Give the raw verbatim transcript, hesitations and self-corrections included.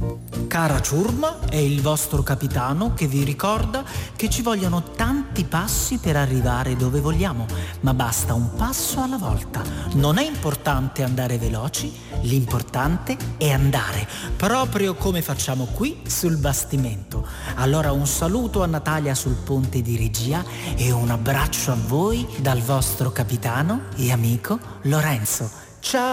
Cara ciurma, è il vostro capitano che vi ricorda che ci vogliono tanti passi per arrivare dove vogliamo, ma basta un passo alla volta. Non è importante andare veloci, l'importante è andare, proprio come facciamo qui sul bastimento. Allora un saluto a Natalia sul ponte di regia e un abbraccio a voi dal vostro capitano e amico Lorenzo. Ciao!